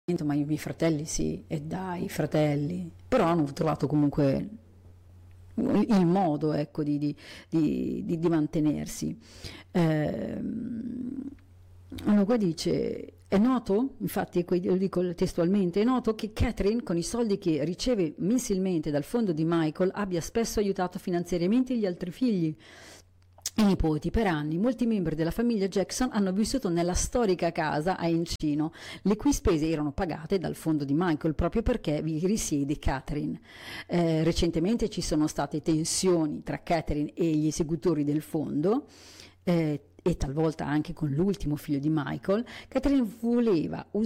ma i miei fratelli sì, e dai, i fratelli, però hanno trovato comunque il modo, ecco, di mantenersi. Allora, qua dice, è noto, infatti lo dico testualmente, è noto che Catherine, con i soldi che riceve mensilmente dal fondo di Michael, abbia spesso aiutato finanziariamente gli altri figli e nipoti. Per anni molti membri della famiglia Jackson hanno vissuto nella storica casa a Encino, le cui spese erano pagate dal fondo di Michael proprio perché vi risiede Catherine. Recentemente ci sono state tensioni tra Catherine e gli esecutori del fondo, e talvolta anche con l'ultimo figlio di Michael. Catherine voleva